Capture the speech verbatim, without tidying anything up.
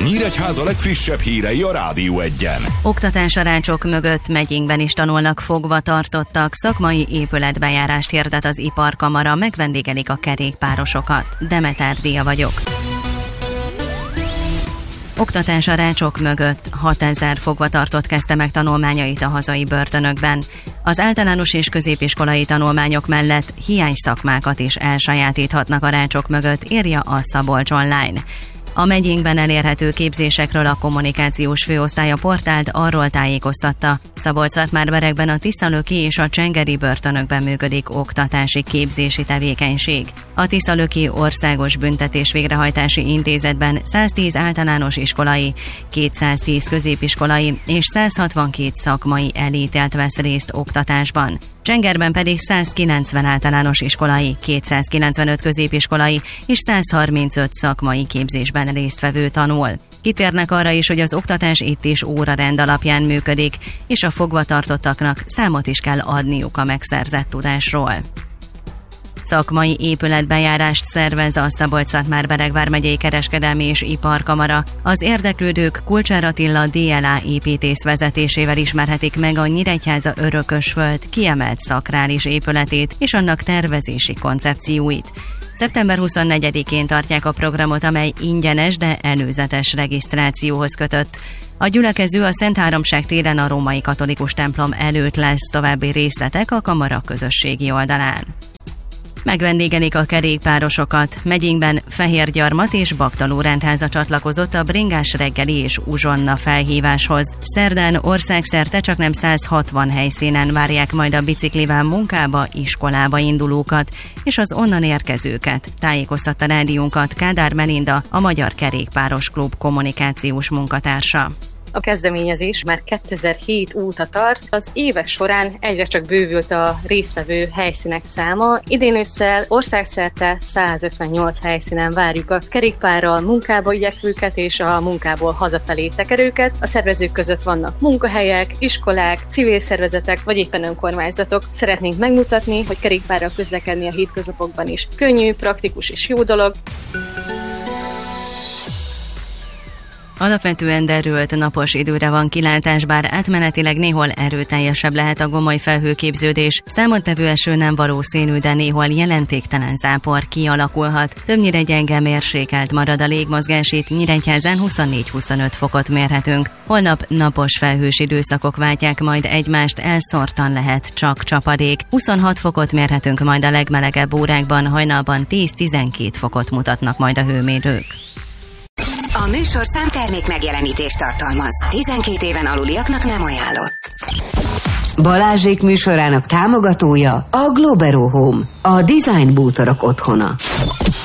Nyíregyháza legfrissebb hírei a Rádió Egyen. Oktatásarácsok mögött megyénkben is tanulnak fogva tartottak, szakmai épületbejárást hirdet az Iparkamara, megvendégelik a kerékpárosokat. Demeter Díja vagyok. Oktatásarácsok mögött hatezer fogvatartott kezdte meg tanulmányait a hazai börtönökben. Az általános és középiskolai tanulmányok mellett hiányszakmákat is elsajátíthatnak a rácsok mögött, írja a Szabolcs Online. A megyénkben elérhető képzésekről a kommunikációs főosztály a portált arról tájékoztatta, Szabolcs-Szatmár-Berekben a Tiszalöki és a Csengeri börtönökben működik oktatási képzési tevékenység. A Tiszalöki Országos Büntetés Végrehajtási Intézetben száztíz általános iskolai, kétszáztíz középiskolai és száz hatvankét szakmai elítélt vesz részt oktatásban. Csengerben pedig százkilencven általános iskolai, kétszázkilencvenöt középiskolai és száz harmincöt szakmai képzésben résztvevő tanul. Kitérnek arra is, hogy az oktatás itt is órarend alapján működik, és a fogvatartottaknak számot is kell adniuk a megszerzett tudásról. Szakmai épületbejárást szervez a Szabolcs-Szatmár-Bereg vármegyei kereskedelmi és iparkamara. Az érdeklődők Kulcsár Attila dé el á építész vezetésével ismerhetik meg a Nyíregyháza Örökösföld kiemelt szakrális épületét és annak tervezési koncepcióit. szeptember huszonnegyedikén tartják a programot, amely ingyenes, de előzetes regisztrációhoz kötött. A gyülekező a Szent Háromság téren a római katolikus templom előtt lesz, további részletek a kamara közösségi oldalán. Megvendégelik a kerékpárosokat. Megyénkben Fehérgyarmat és Baktaló rendháza csatlakozott a bringás reggeli és uzsonna felhíváshoz. Szerdán országszerte csaknem száz hatvan helyszínen várják majd a biciklivel munkába, iskolába indulókat és az onnan érkezőket, tájékoztatta rádiónkat Kádár Melinda, a Magyar Kerékpáros Klub kommunikációs munkatársa. A kezdeményezés már kétezer-hét óta tart, az évek során egyre csak bővült a résztvevő helyszínek száma. Idén ősszel országszerte százötvennyolc helyszínen várjuk a kerékpárral munkába igyekvőket és a munkából hazafelé tekerőket. A szervezők között vannak munkahelyek, iskolák, civil szervezetek vagy éppen önkormányzatok. Szeretnénk megmutatni, hogy kerékpárral közlekedni a hétköznapokban is könnyű, praktikus és jó dolog. Alapvetően derült napos időre van kilátás, bár átmenetileg néhol erőteljesebb lehet a gomoly felhőképződés. Számottevő eső nem valószínű, de néhol jelentéktelen zápor kialakulhat. Többnyire gyenge mérsékelt marad a légmozgás, itt Nyíregyházán huszonnégy-huszonöt fokot mérhetünk. Holnap napos felhős időszakok váltják majd egymást, elszórtan lehet csak csapadék. huszonhat fokot mérhetünk majd a legmelegebb órákban, hajnalban tíz-tizenkét fokot mutatnak majd a hőmérők. A műsorszám termék megjelenítést tartalmaz. tizenkét éven aluliaknak nem ajánlott. Balázsék műsorának támogatója a Globero Home, a design bútorok otthona.